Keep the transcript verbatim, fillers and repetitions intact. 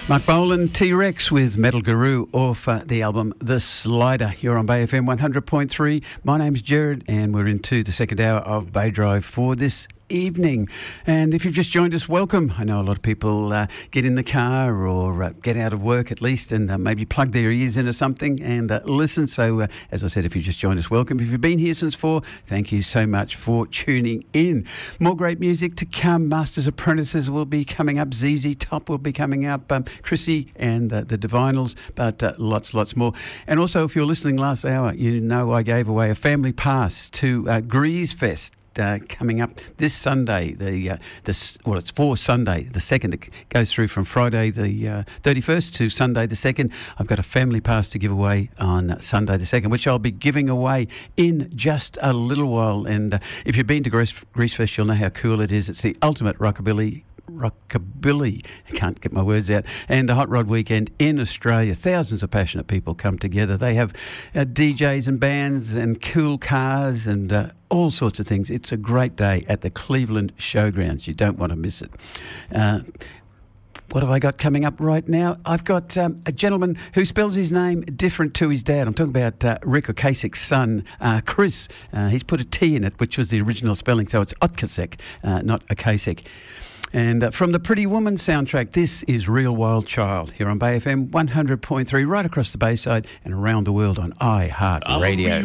Mark Bolan, T-Rex with Metal Guru off uh, the album The Slider. You're on Bay F M one hundred point three. My name's Jared and we're into the second hour of Bay Drive for this evening. And if you've just joined us, welcome. I know a lot of people uh, get in the car or uh, get out of work at least and uh, maybe plug their ears into something and uh, listen. So uh, as I said, if you've just joined us, welcome. If you've been here since four, thank you so much for tuning in. More great music to come. Masters Apprentices will be coming up. Z Z Top will be coming up. Um, Chrissy and uh, the Divinals, but uh, lots, lots more. And also, if you're listening last hour, you know I gave away a family pass to uh, Grease Fest. Uh, coming up this Sunday, the uh, this well, it's for Sunday the second. It goes through from Friday the uh, thirty-first to Sunday the second. I've got a family pass to give away on Sunday the second, which I'll be giving away in just a little while. And uh, if you've been to Grease, Grease Fest, you'll know how cool it is. It's the ultimate rockabilly. Rockabilly, I can't get my words out, and the Hot Rod Weekend in Australia. Thousands of passionate people come together. They have uh, D Js and bands and cool cars and uh, all sorts of things. It's a great day at the Cleveland Showgrounds. You don't want to miss it. Uh, What have I got coming up right now? I've got um, a gentleman who spells his name different to his dad. I'm talking about uh, Rick Ocasek's son, uh, Chris. Uh, he's put a T in it, which was the original spelling, so it's Otkasek, uh, not Ocasek. And uh, from the Pretty Woman soundtrack, this is Real Wild Child here on Bay F M one hundred point three, right across the Bayside and around the world on iHeartRadio.